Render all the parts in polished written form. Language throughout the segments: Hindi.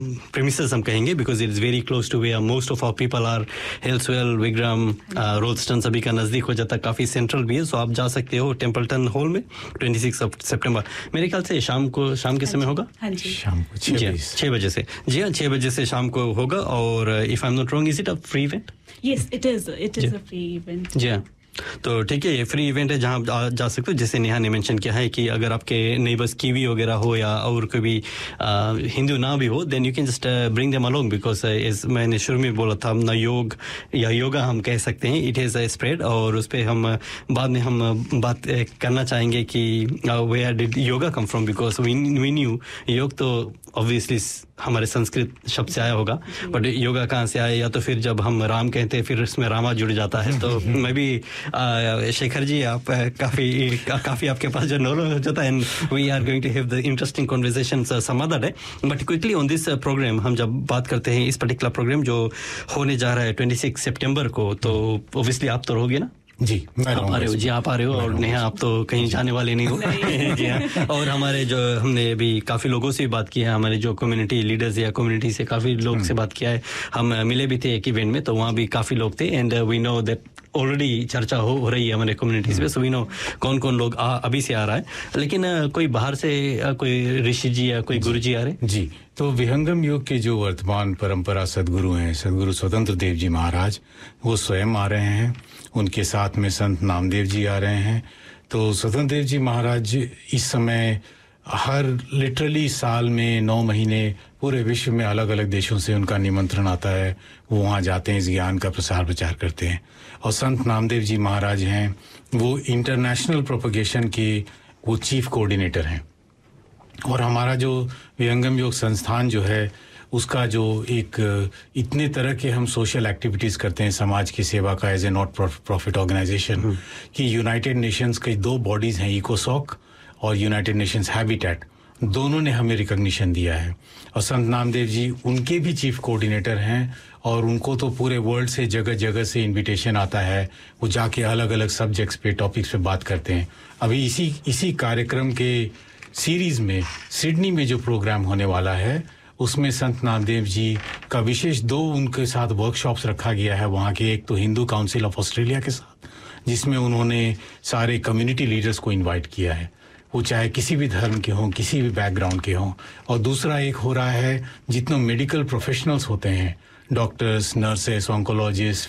premises हम कहेंगे because it is very close to where most of our people are. Hillswell, Wigram, Rollston सभी का नज़दीक हो जाता है, काफ़ी सेंट्रल भी है, सो आप जा सकते हो टेम्पल्टन हॉल में 26 सितंबर। मेरे ख्याल से शाम के समय होगा। हाँ जी, शाम को 6 बजे से। जी हाँ, 6 बजे से शाम को होगा। और if I am not wrong, is it a free event? Yes, it is a free event. जी हाँ, तो ठीक है, ये फ्री इवेंट है जहाँ आप जा सकते हो। जैसे नेहा ने मेंशन किया है कि अगर आपके नेबर्स कीवी वगैरह हो या और कोई भी हिंदू ना भी हो, then you can just bring them along, because इस मैंने शुरू में बोला था ना, योग या योगा हम कह सकते हैं, इट इज़ अ स्प्रेड। और उस पर हम बाद में हम बात करना चाहेंगे कि where did yoga come from, because we knew योग तो ऑब्वियसली हमारे संस्कृत शब्द से आया होगा, बट योगा कहाँ से आया, या तो फिर जब हम राम कहते हैं फिर इसमें रामा जुड़ जाता है। तो मैं भी शेखर जी, आप काफ़ी आपके पास जो नॉलेज हो जाता है, and we are going to have the interesting conversations some other day. But quickly on this programme, हम जब बात करते हैं इस पर्टिकुलर प्रोग्राम जो होने जा रहा है 26 सितंबर को, तो ऑब्वियसली आप तो रहोगे ना? जी, आप आ रहे हो जी, आप आ रहे हो। और नेहा, आप तो कहीं जाने वाले नहीं हो। जी हाँ। और हमारे जो हमने अभी काफ़ी लोगों से भी बात की है, हमारे जो कम्युनिटी लीडर्स या कम्युनिटी से काफ़ी लोग से बात किया है, हम मिले भी थे एक इवेंट में, तो वहाँ भी काफ़ी लोग थे। And we know that already चर्चा हो रही है हमारे कम्युनिटीज में, सो वी नो कौन कौन लोग अभी से आ रहा है। लेकिन कोई बाहर से कोई ऋषि जी या कोई गुरु जी आ रहे? जी, तो विहंगम योग के जो वर्तमान परंपरा सदगुरु हैं, सदगुरु स्वतंत्र देव जी महाराज, वो स्वयं आ रहे हैं। उनके साथ में संत नामदेव जी आ रहे हैं। तो स्वतंत्र देव जी महाराज इस समय हर लिटरली साल में 9 महीने पूरे विश्व में अलग अलग देशों से उनका निमंत्रण आता है, वो वहाँ जाते हैं, इस ज्ञान का प्रसार प्रचार करते हैं। और संत नामदेव जी महाराज हैं, वो इंटरनेशनल प्रोपगेशन के वो चीफ कोऑर्डिनेटर हैं। और हमारा जो विहंगम योग संस्थान जो है, उसका जो एक इतने तरह के हम सोशल एक्टिविटीज़ करते हैं समाज की सेवा का, as a not profit organisation, कि यूनाइटेड नेशंस की 2 बॉडीज़ हैं, इकोसॉक और यूनाइटेड नेशंस हैबिटेट, दोनों ने हमें रिकॉग्निशन दिया है। और संत नामदेव जी उनके भी चीफ कोऑर्डिनेटर हैं, और उनको तो पूरे वर्ल्ड से जगह जगह से इनविटेशन आता है, वो जाके अलग अलग सब्जेक्ट्स पे, टॉपिक्स पे बात करते हैं। अभी इसी कार्यक्रम के सीरीज़ में सिडनी में जो प्रोग्राम होने वाला है, उसमें संत नामदेव जी का विशेष 2 उनके साथ वर्कशॉप्स रखा गया है वहाँ के। एक तो हिंदू काउंसिल ऑफ ऑस्ट्रेलिया के साथ, जिसमें उन्होंने सारे कम्युनिटी लीडर्स को इनवाइट किया है, वो चाहे किसी भी धर्म के हों, किसी भी बैकग्राउंड के हों। और दूसरा एक हो रहा है, जितने मेडिकल प्रोफेशनल्स होते हैं, doctors, nurses, oncologist,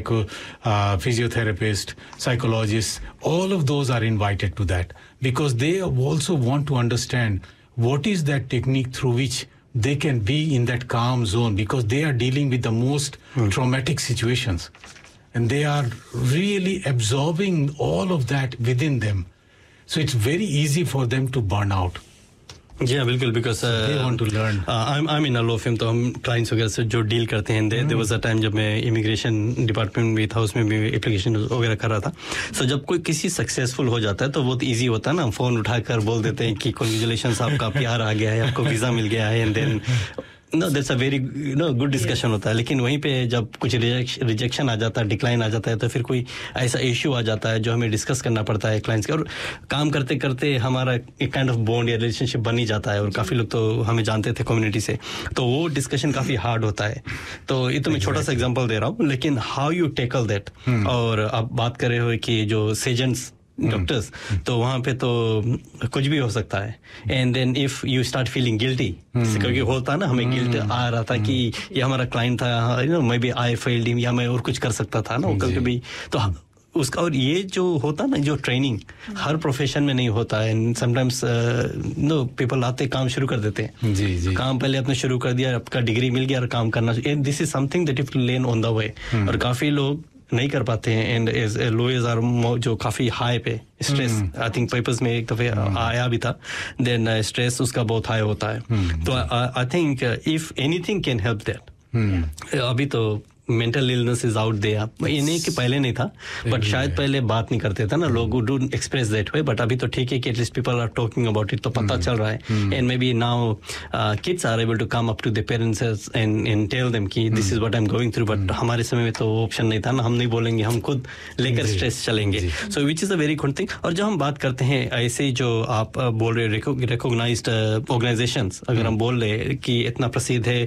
physiotherapist, psychologist, all of those are invited to that, because they also want to understand what is that technique through which they can be in that calm zone, because they are dealing with the most traumatic situations, and they are really absorbing all of that within them, so it's very easy for them to burn out. जी हाँ, बिल्कुल, because they want to learn. I mean law film, तो हम क्लाइंट्स वगैरह से जो डील करते हैं, देयर वाज अ टाइम जब मैं इमिग्रेशन डिपार्टमेंट में था, उसमें भी एप्लीकेशन वगैरह कर रहा था। सो जब कोई किसी सक्सेसफुल हो जाता है तो बहुत इजी होता है ना, फोन उठाकर बोल देते हैं कि कांग्रेचुलेशंस, आपका प्यार आ गया है, आपको वीज़ा मिल गया है, and then no that's a very good discussion होता है। लेकिन वहीं पे जब कुछ रिजेक्शन आ जाता है, डिक्लाइन आ जाता है, तो फिर कोई ऐसा इश्यू आ जाता है जो हमें डिस्कस करना पड़ता है क्लाइंट्स के, और काम करते करते हमारा एक काइंड ऑफ बॉन्ड या रिलेशनशिप बन ही जाता है। और काफ़ी लोग तो हमें जानते थे कम्युनिटी से, तो वो डिस्कशन काफ़ी हार्ड होता है। तो ये तो मैं छोटा सा एग्जाम्पल दे रहा हूँ, लेकिन हाउ यू टेकल दैट। और आप बात कर रहे हो कि जो सेजेंट्स डॉक्टर्स, तो वहाँ पे तो कुछ भी हो सकता है। And then if you start feeling guilty, क्योंकि होता है ना, हमें गिल्ट आ रहा था कि ये हमारा क्लाइंट था, you know, may B I failed him, या मैं और कुछ कर सकता था ना, कभी कभी तो उसका। और ये जो होता है ना, जो ट्रेनिंग हर प्रोफेशन में नहीं होता है, एंड समटाइम्स नो पीपल आते काम शुरू कर देते हैं। जी। काम पहले आपने शुरू कर दिया, आपका डिग्री मिल गया और काम करना, and this is something that you learn on the way. और काफी लोग नहीं कर पाते हैं, एंड एज लोएज आर जो काफी हाई पे स्ट्रेस, आई थिंक पेपर्स में एक दफे आया भी था, देन स्ट्रेस उसका बहुत हाई होता है। तो I think if anything can help that. अभी तो mental illness is out there, ये नहीं कि पहले नहीं था, बट शायद पहले बात नहीं करते थे ना लोग, don't express that way, but अभी तो ठीक है कि at least people are talking about it, तो पता चल रहा है. And may be now kids are able to come up to the parents and tell them कि this is what I am going through. But हमारे समय में तो ऑप्शन नहीं था ना, हम नहीं बोलेंगे, हम खुद लेकर स्ट्रेस चलेंगे. सो which is a very good thing. और जब हम बात करते हैं ऐसे जो आप बोल रहे रिकॉग्नाइज्ड ऑर्गेनाइजेशंस, अगर हम बोल रहे कि इतना प्रसिद्ध है